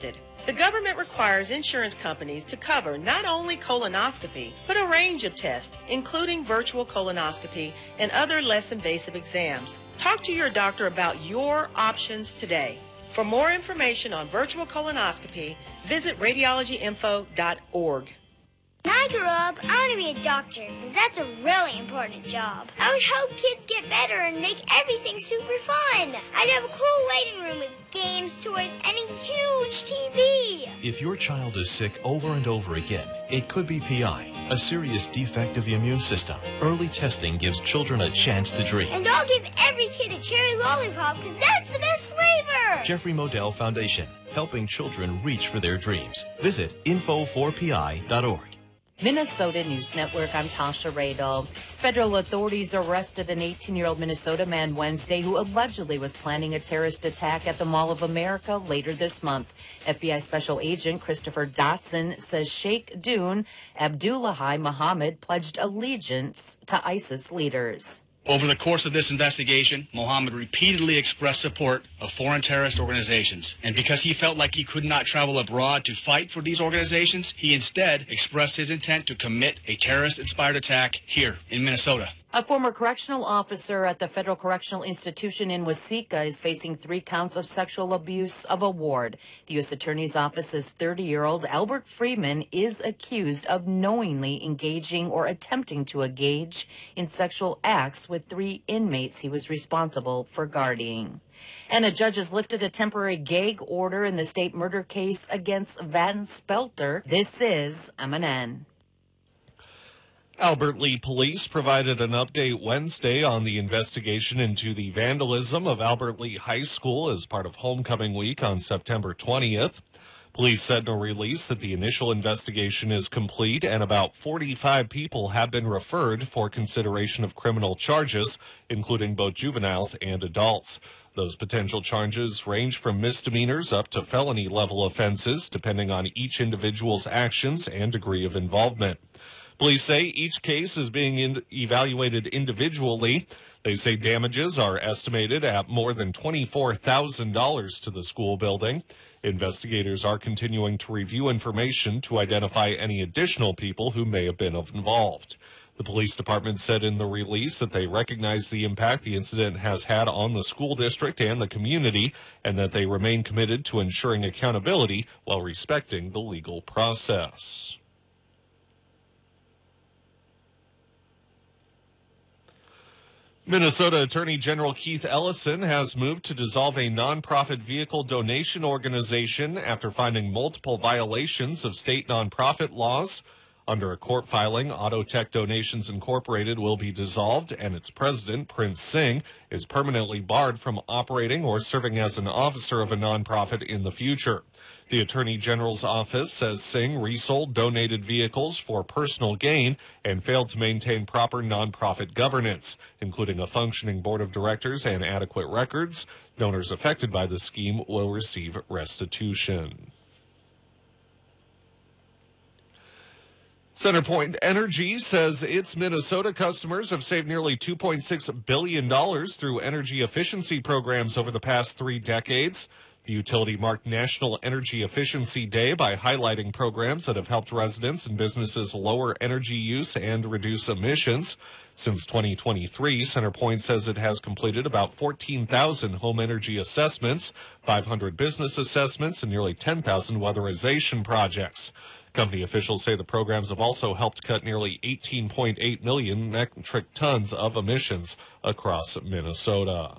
tested. The government requires insurance companies to cover not only colonoscopy, but a range of tests, including virtual colonoscopy and other less invasive exams. Talk to your doctor about your options today. For more information on virtual colonoscopy, visit radiologyinfo.org. When I grow up, I want to be a doctor, because that's a really important job. I would help kids get better and make everything super fun. I'd have a cool waiting room with games, toys, and a huge TV. If your child is sick over and over again, it could be PI, a serious defect of the immune system. Early testing gives children a chance to dream. And I'll give every kid a cherry lollipop, because that's the best flavor. Jeffrey Modell Foundation, helping children reach for their dreams. Visit info4pi.org. Minnesota News Network, I'm Tasha Radel. Federal authorities arrested an 18-year-old Minnesota man Wednesday who allegedly was planning a terrorist attack at the Mall of America later this month. FBI Special Agent Christopher Dotson says Sheikh Dune Abdullahi Muhammad pledged allegiance to ISIS leaders. Over the course of this investigation, Mohammed repeatedly expressed support of foreign terrorist organizations. And because he felt like he could not travel abroad to fight for these organizations, he instead expressed his intent to commit a terrorist-inspired attack here in Minnesota. A former correctional officer at the Federal Correctional Institution in Waseca is facing 3 counts of sexual abuse of a ward. The U.S. Attorney's Office's 30-year-old Albert Freeman is accused of knowingly engaging or attempting to engage in sexual acts with 3 inmates he was responsible for guarding. And a judge has lifted a temporary gag order in the state murder case against Van Spelter. This is MNN. Albert Lea Police provided an update Wednesday on the investigation into the vandalism of Albert Lea High School as part of Homecoming Week on September 20th. Police said in a release that the initial investigation is complete and about 45 people have been referred for consideration of criminal charges, including both juveniles and adults. Those potential charges range from misdemeanors up to felony-level offenses, depending on each individual's actions and degree of involvement. Police say each case is being evaluated individually. They say damages are estimated at more than $24,000 to the school building. Investigators are continuing to review information to identify any additional people who may have been involved. The police department said in the release that they recognize the impact the incident has had on the school district and the community, and that they remain committed to ensuring accountability while respecting the legal process. Minnesota Attorney General Keith Ellison has moved to dissolve a nonprofit vehicle donation organization after finding multiple violations of state nonprofit laws. Under a court filing, Autotech Donations Incorporated will be dissolved, and its president, Prince Singh, is permanently barred from operating or serving as an officer of a nonprofit in the future. The Attorney General's office says Singh resold donated vehicles for personal gain and failed to maintain proper nonprofit governance, including a functioning board of directors and adequate records. Donors affected by the scheme will receive restitution. CenterPoint Energy says its Minnesota customers have saved nearly $2.6 billion through energy efficiency programs over the past 3 decades. The utility marked National Energy Efficiency Day by highlighting programs that have helped residents and businesses lower energy use and reduce emissions. Since 2023, CenterPoint says it has completed about 14,000 home energy assessments, 500 business assessments, and nearly 10,000 weatherization projects. Company officials say the programs have also helped cut nearly 18.8 million metric tons of emissions across Minnesota.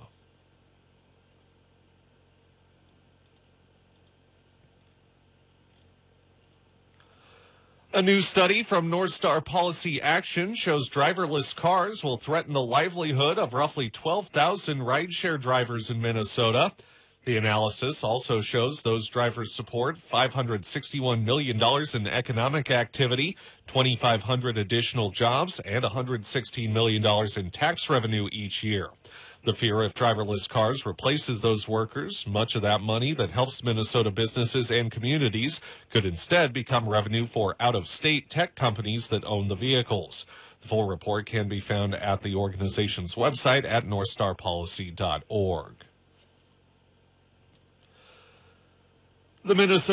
A new study from North Star Policy Action shows driverless cars will threaten the livelihood of roughly 12,000 rideshare drivers in Minnesota. The analysis also shows those drivers support $561 million in economic activity, 2,500 additional jobs, and $116 million in tax revenue each year. The fear if driverless cars replaces those workers, much of that money that helps Minnesota businesses and communities could instead become revenue for out-of-state tech companies that own the vehicles. The full report can be found at the organization's website at northstarpolicy.org. The Minnesota